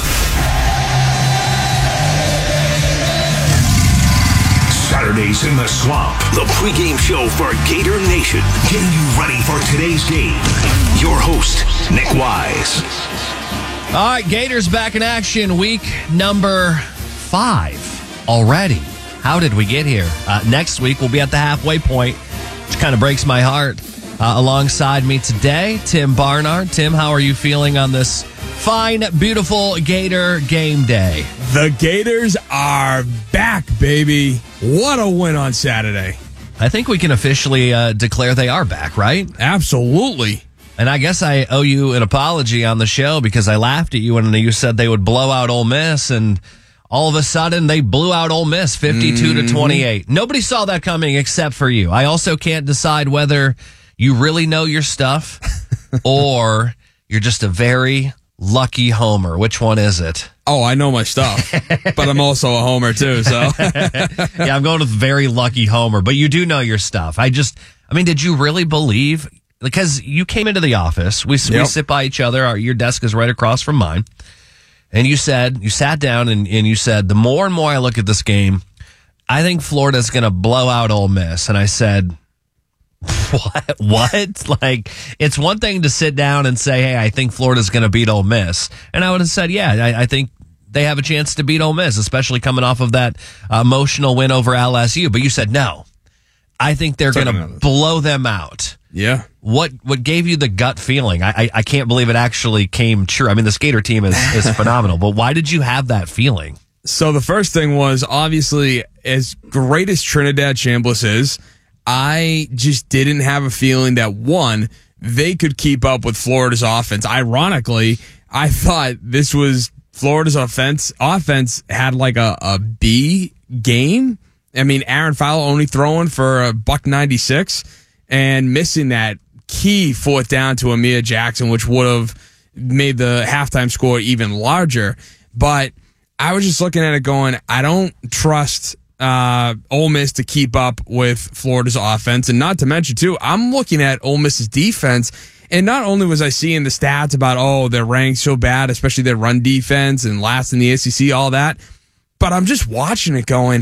Saturdays in the Swamp, the pregame show for Gator Nation, getting you ready for today's game. Your host, Nick Wise. All right, Gators back in action, week number five already. How did we get here? Uh, next week, we'll be at the halfway point, which kind of breaks my heart. Uh, alongside me today, Tim Barnard. Tim, how are you feeling on this fine, beautiful Gator game day? The Gators are back, baby. What a win on Saturday. I think we can officially uh, declare they are back, right? Absolutely. And I guess I owe you an apology on the show because I laughed at you when you said they would blow out Ole Miss, and all of a sudden, they blew out Ole Miss fifty-two to twenty-eight. Nobody saw that coming except for you. I also can't decide whether you really know your stuff or you're just a very lucky homer. Which one is it? Oh, I know my stuff, but I'm also a homer too, so. Yeah, I'm going with very lucky homer, but you do know your stuff. I just, I mean, did you really believe? Because you came into the office. We, yep. we sit by each other. Our, your desk is right across from mine. And you said, you sat down and, and you said, the more and more I look at this game, I think Florida's going to blow out Ole Miss. And I said, what? What? Like, it's one thing to sit down and say, hey, I think Florida's going to beat Ole Miss. And I would have said, yeah, I, I think they have a chance to beat Ole Miss, especially coming off of that uh, emotional win over L S U. But you said, no, I think they're going to blow them out. Yeah. What what gave you the gut feeling? I, I I can't believe it actually came true. I mean, the Gator team is, is phenomenal, but why did you have that feeling? So the first thing was, obviously, as great as Trinidad Chambliss is, I just didn't have a feeling that, one, they could keep up with Florida's offense. Ironically, I thought this was Florida's offense. Offense had like a, a B game. I mean, Aaron Fowler only throwing for a buck ninety-six and missing that key fourth down to Amir Jackson, which would have made the halftime score even larger. But I was just looking at it going, I don't trust uh, Ole Miss to keep up with Florida's offense. And not to mention, too, I'm looking at Ole Miss's defense. And not only was I seeing the stats about, oh, they're ranked so bad, especially their run defense and last in the S E C, all that, but I'm just watching it going,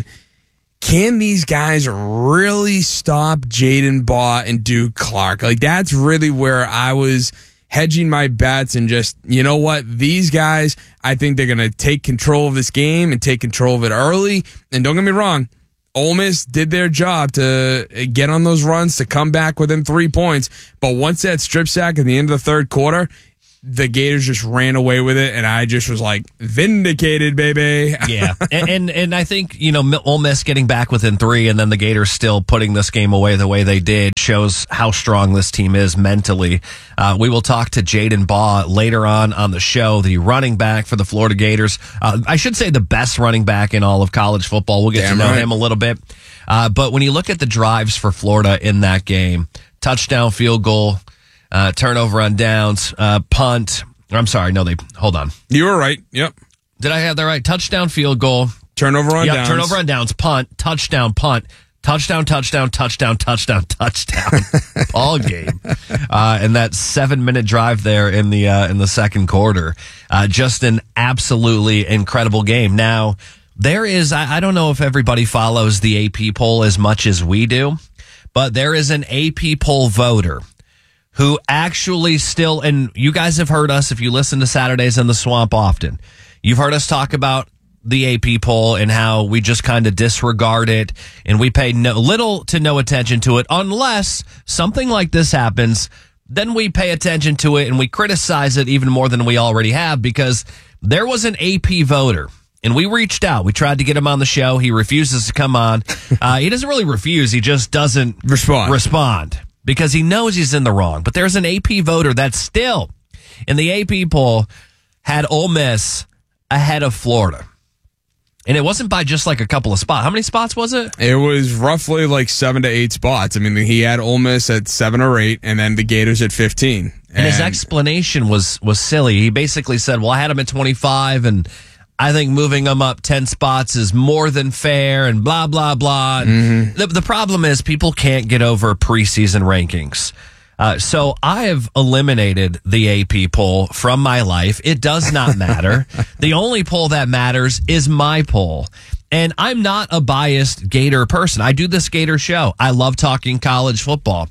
can these guys really stop Jaden Baugh and Duke Clark? Like, that's really where I was hedging my bets and just, you know what, these guys, I think they're going to take control of this game and take control of it early. And don't get me wrong, Ole Miss did their job to get on those runs, to come back within three points. But once that strip sack at the end of the third quarter, the Gators just ran away with it, and I just was like, vindicated, baby. Yeah, and, and and I think, you know, Ole Miss getting back within three, and then the Gators still putting this game away the way they did shows how strong this team is mentally. Uh, we will talk to Jaden Baugh later on on the show, the running back for the Florida Gators. Uh, I should say the best running back in all of college football. We'll get Damn to know right. him a little bit. Uh, but when you look at the drives for Florida in that game, touchdown, field goal, Uh, turnover on downs, uh, punt. I'm sorry, no, they hold on. You were right. Yep. Did I have that right? Touchdown, field goal, turnover on yep, downs. Turnover on downs, punt, touchdown, punt, touchdown, touchdown, touchdown, touchdown, touchdown. All game, uh, and that seven minute drive there in the uh, in the second quarter. Uh, just an absolutely incredible game. Now there is, I, I don't know if everybody follows the A P poll as much as we do, but there is an A P poll voter who actually still, and you guys have heard us, if you listen to Saturdays in the Swamp often, you've heard us talk about the A P poll and how we just kind of disregard it and we pay no, little to no attention to it unless something like this happens. Then we pay attention to it and we criticize it even more than we already have, because there was an A P voter. And we reached out. We tried to get him on the show. He refuses to come on. Uh, he doesn't really refuse. He just doesn't respond. respond. Because he knows he's in the wrong. But there's an A P voter that still, in the A P poll, had Ole Miss ahead of Florida. And it wasn't by just like a couple of spots. How many spots was it? It was roughly like seven to eight spots. I mean, he had Ole Miss at seven or eight, and then the Gators at fifteen. And, and his explanation was was silly. He basically said, well, I had him at twenty-five, and I think moving them up ten spots is more than fair, and blah, blah, blah. Mm-hmm. The, the problem is people can't get over preseason rankings. Uh, so I have eliminated the A P poll from my life. It does not matter. The only poll that matters is my poll. And I'm not a biased Gator person. I do this Gator show. I love talking college football.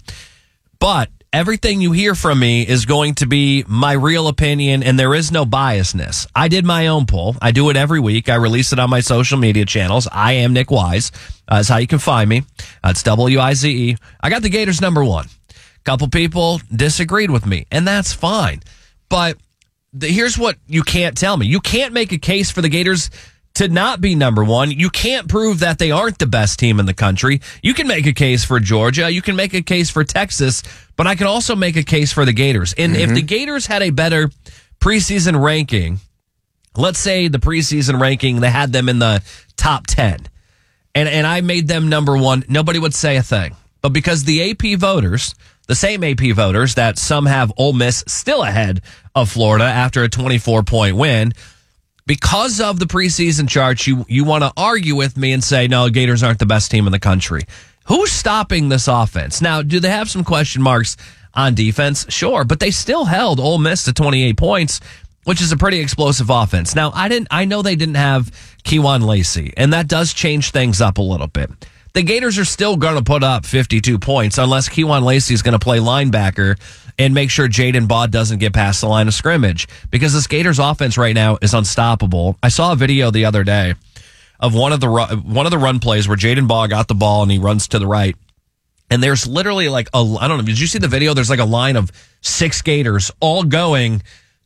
But everything you hear from me is going to be my real opinion, and there is no biasness. I did my own poll. I do it every week. I release it on my social media channels. I am Nick Wise. Uh, that's how you can find me. Uh, it's W I Z E. I got the Gators number one. A couple people disagreed with me, and that's fine. But the, here's what you can't tell me. You can't make a case for the Gators to not be number one. You can't prove that they aren't the best team in the country. You can make a case for Georgia. You can make a case for Texas, but I can also make a case for the Gators. And mm-hmm. if the Gators had a better preseason ranking, let's say the preseason ranking, they had them in the top ten, and, and I made them number one, nobody would say a thing. But because the A P voters, the same A P voters that some have Ole Miss still ahead of Florida after a twenty-four point win, because of the preseason charts, you, you want to argue with me and say, no, Gators aren't the best team in the country. Who's stopping this offense? Now, do they have some question marks on defense? Sure, but they still held Ole Miss to twenty-eight points, which is a pretty explosive offense. Now, I didn't. I know they didn't have Kewan Lacey, and that does change things up a little bit. The Gators are still going to put up fifty-two points unless Kewan Lacey is going to play linebacker and make sure Jaden Baugh doesn't get past the line of scrimmage, because this Gators offense right now is unstoppable. I saw a video the other day of one of the one of the run plays where Jaden Baugh got the ball and he runs to the right, and there's literally like a I don't know. Did you see the video? There's like a line of six Gators all going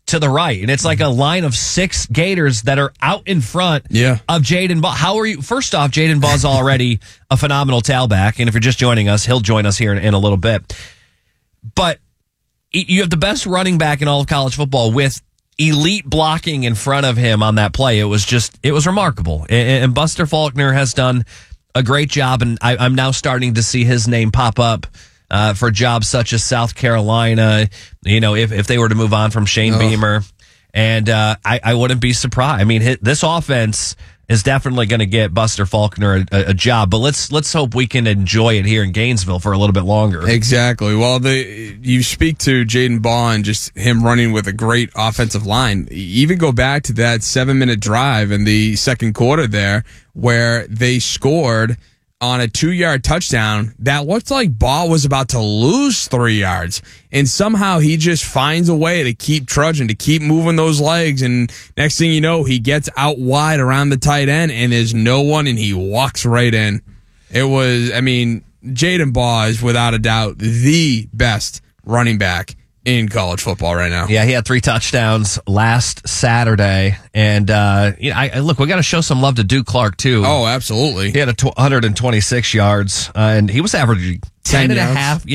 to the right. And it's like a line of six Gators that are out in front yeah. of Jaden Baugh. How are you? First off, Jaden Baugh's already a phenomenal tailback. And if you're just joining us, he'll join us here in, in a little bit. But you have the best running back in all of college football with elite blocking in front of him on that play. It was just, it was remarkable. And, and Buster Faulkner has done a great job. And I, I'm now starting to see his name pop up uh, for jobs such as South Carolina, you know, if, if they were to move on from Shane oh. Beamer. And uh, I, I wouldn't be surprised. I mean, his, this offense is definitely going to get Buster Faulkner a, a job, but let's let's hope we can enjoy it here in Gainesville for a little bit longer. Exactly. Well, the you speak to Jaden Baugh and just him running with a great offensive line. Even go back to that seven minute drive in the second quarter there, where they scored on a two-yard touchdown that looked like Baugh was about to lose three yards. And somehow he just finds a way to keep trudging, to keep moving those legs. And next thing you know, he gets out wide around the tight end, and there's no one, and he walks right in. It was, I mean, Jaden Baugh is without a doubt the best running back in college football right now. Yeah, he had three touchdowns last Saturday. And, uh, you know, I, I look, we got to show some love to Duke Clark, too. Oh, absolutely. He had a tw- one hundred twenty-six yards, uh, and he was averaging ten, ten and yards. a half.